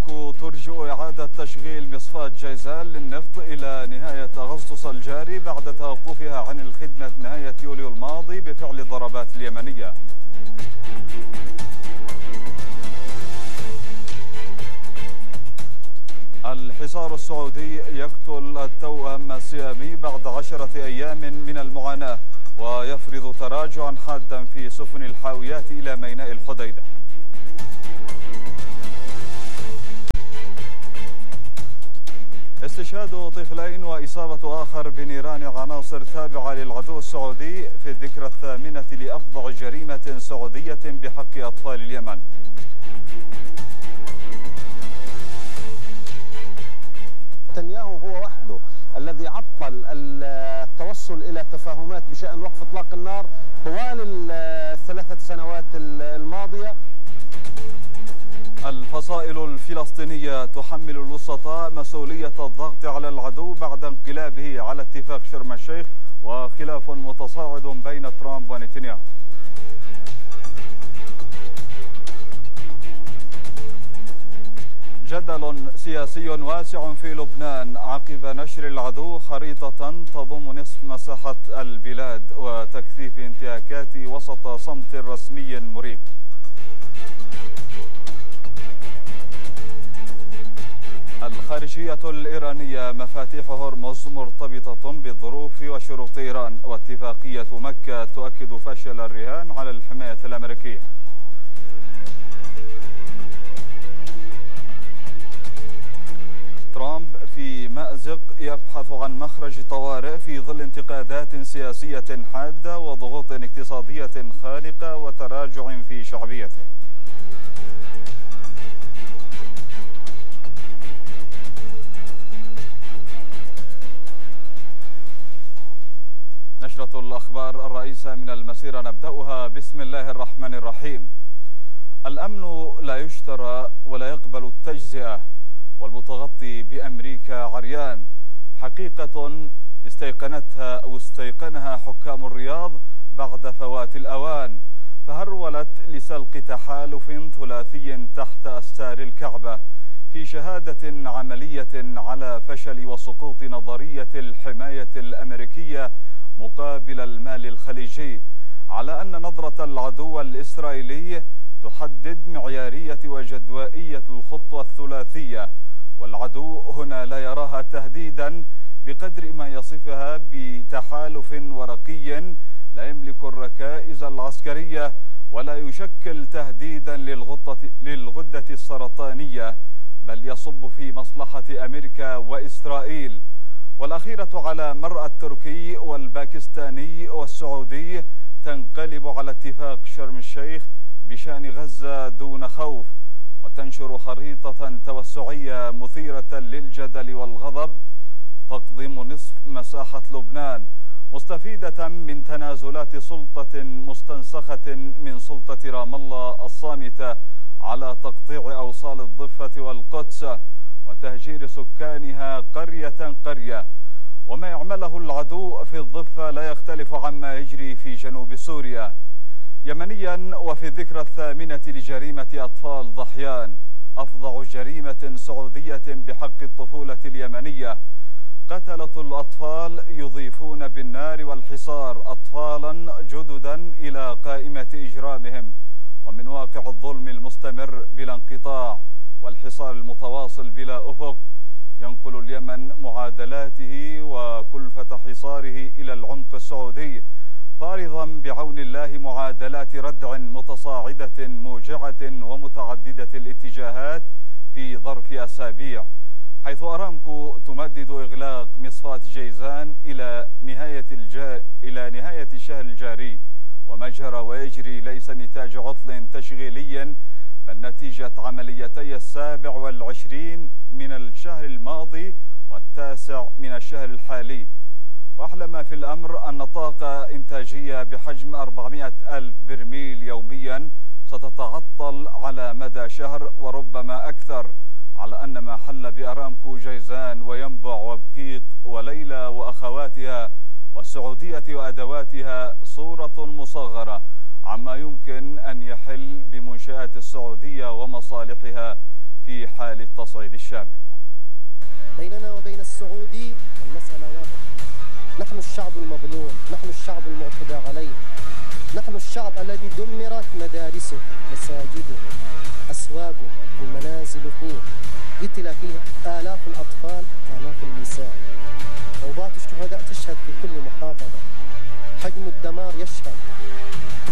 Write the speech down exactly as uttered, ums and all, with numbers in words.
أرامكو ترجئ إعادة تشغيل مصفاة جيزان للنفط إلى نهاية أغسطس الجاري بعد توقفها عن الخدمة نهاية يوليو الماضي بفعل الضربات اليمنية. الحصار السعودي يقتل التوأم السيامي بعد عشرة أيام من المعاناة ويفرض تراجعا حادا في سفن الحاويات إلى ميناء الحديدة. استشهاد طفلين وإصابة آخر بنيران عناصر تابعة للعدو السعودي في الذكرى الثامنة لأفظع جريمة سعودية بحق أطفال اليمن. نتنياهو هو وحده الذي عطل التوصل إلى تفاهمات بشأن وقف إطلاق النار طوال الثلاثة سنوات الماضية. الفصائل الفلسطينية تحمل الوسطاء مسؤولية الضغط على العدو بعد انقلابه على اتفاق شرم الشيخ وخلاف متصاعد بين ترامب ونتنياهو. جدل سياسي واسع في لبنان عقب نشر العدو خريطة تضم نصف مساحة البلاد وتكثيف انتهاكات وسط صمت رسمي مريب. الخارجية الإيرانية مفاتيح هرمز مرتبطة بالظروف وشروط إيران، واتفاقية مكة تؤكد فشل الرهان على الحماية الأمريكية. ترامب في مأزق يبحث عن مخرج طوارئ في ظل انتقادات سياسية حادة وضغوط اقتصادية خانقة وتراجع في شعبيته. نشرة الأخبار الرئيسة من المسيرة نبدأها بسم الله الرحمن الرحيم. الأمن لا يشترى ولا يقبل التجزئة، والمتغطي بأمريكا عريان، حقيقة استيقنتها أو استيقنها حكام الرياض بعد فوات الأوان، فهرولت لسلق تحالف ثلاثي تحت أستار الكعبة في شهادة عملية على فشل وسقوط نظرية الحماية الأمريكية مقابل المال الخليجي، على أن نظرة العدو الإسرائيلي تحدد معيارية وجدوائية الخطوة الثلاثية، والعدو هنا لا يراها تهديدا بقدر ما يصفها بتحالف ورقي لا يملك الركائز العسكرية ولا يشكل تهديدا للغدة السرطانية، بل يصب في مصلحة أمريكا وإسرائيل. والأخيرة على مرأى التركي والباكستاني والسعودي تنقلب على اتفاق شرم الشيخ بشأن غزة دون خوف، وتنشر خريطة توسعية مثيرة للجدل والغضب تقضم نصف مساحة لبنان، مستفيدة من تنازلات سلطة مستنسخة من سلطة رام الله الصامتة على تقطيع أوصال الضفة والقدس وتهجير سكانها قرية قرية. وما يعمله العدو في الضفة لا يختلف عما يجري في جنوب سوريا. يمنيا وفي الذكرى الثامنة لجريمة أطفال ضحيان، أفظع جريمة سعودية بحق الطفولة اليمنية، قتلة الأطفال يضيفون بالنار والحصار أطفالا جددا إلى قائمة إجرامهم. ومن واقع الظلم المستمر بلا انقطاع والحصار المتواصل بلا أفق ينقل اليمن معادلاته وكلفة حصاره إلى العمق السعودي، فارضا بعون الله معادلات ردع متصاعدة موجعة ومتعددة الاتجاهات في ظرف أسابيع، حيث أرامكو تمدد إغلاق مصفاة جيزان إلى نهاية الجا... إلى نهاية الشهر الجاري. وما جرى ويجري ليس نتاج عطل تشغيلي، بل نتيجة عمليتي السابع والعشرين من الشهر الماضي والتاسع من الشهر الحالي. وأحلى ما في الأمر أن طاقة إنتاجية بحجم أربعمائة ألف برميل يوميا ستتعطل على مدى شهر وربما أكثر، على أن ما حل بأرامكو جيزان وينبع وبقيق وليلى وأخواتها والسعودية وأدواتها صورة مصغرة عما يمكن أن يحل بمنشآت السعودية ومصالحها في حال التصعيد الشامل. بيننا وبين السعودي المسألة واضحة، نحن الشعب المظلوم، نحن الشعب المعتدى عليه، نحن الشعب الذي دمرت مدارسه، مساجده، أسواقه، المنازل فيه، قتل فيه آلاف الأطفال، آلاف النساء. عوبات الشهداء تشهد في كل محافظة، حجم الدمار يشهد.